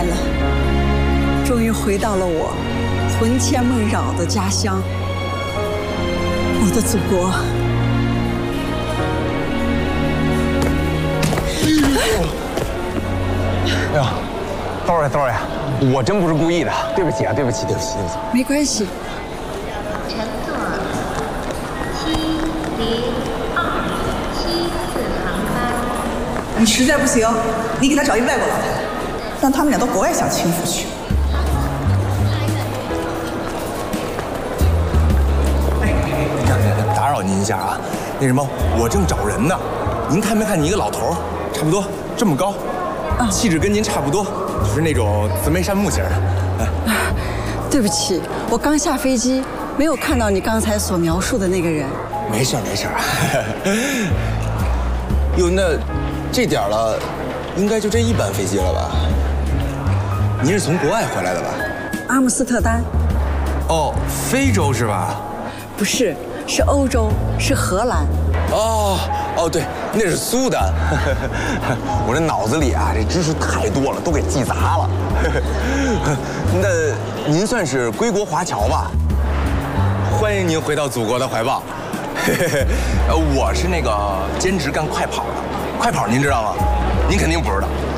来了，终于回到了我魂牵梦绕的家乡，我的祖国。 哎呀，sorry，我真不是故意的，对不起啊，对不起。 没关系。 乘坐70274航班。 你实在不行，你给他找一外国老太太，让他们俩到国外享清福去。 打扰您一下啊，那什么，我正找人呢，您看没看你一个老头，差不多这么高，气质跟您差不多，就是那种慈眉善目型的。 对不起，我刚下飞机，没有看到你刚才所描述的那个人。 没事。哟，那这点了，应该就这一班飞机了吧？您是从国外回来的吧？ 阿姆斯特丹。 哦，非洲是吧？ 不是，是欧洲，是荷兰。 哦，对，那是苏丹。我这脑子里啊，这知识太多了，都给记杂了。那您算是归国华侨吧？欢迎您回到祖国的怀抱。我是那个兼职干快跑的，快跑您知道吗？您肯定不知道。